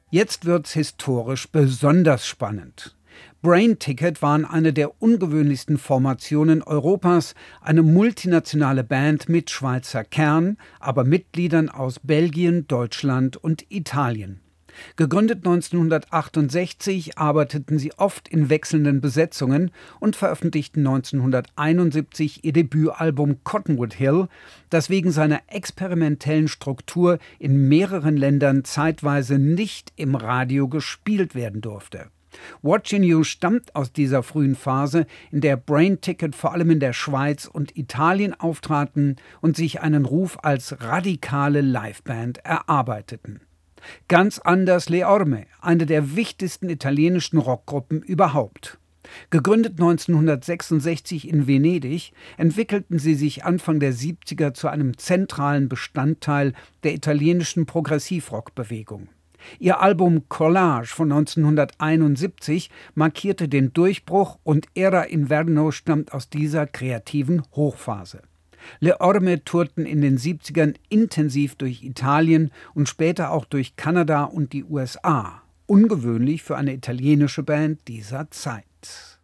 Jetzt wird's historisch besonders spannend. Brain Ticket waren eine der ungewöhnlichsten Formationen Europas, eine multinationale Band mit Schweizer Kern, aber Mitgliedern aus Belgien, Deutschland und Italien. Gegründet 1968, arbeiteten sie oft in wechselnden Besetzungen und veröffentlichten 1971 ihr Debütalbum Cottonwood Hill, das wegen seiner experimentellen Struktur in mehreren Ländern zeitweise nicht im Radio gespielt werden durfte. Watching You stammt aus dieser frühen Phase, in der Brain Ticket vor allem in der Schweiz und Italien auftraten und sich einen Ruf als radikale Liveband erarbeiteten. Ganz anders Le Orme, eine der wichtigsten italienischen Rockgruppen überhaupt. Gegründet 1966 in Venedig, entwickelten sie sich Anfang der 70er zu einem zentralen Bestandteil der italienischen Progressivrock-Bewegung. Ihr Album Collage von 1971 markierte den Durchbruch und Era Inverno stammt aus dieser kreativen Hochphase. Le Orme tourten in den 70ern intensiv durch Italien und später auch durch Kanada und die USA. Ungewöhnlich für eine italienische Band dieser Zeit.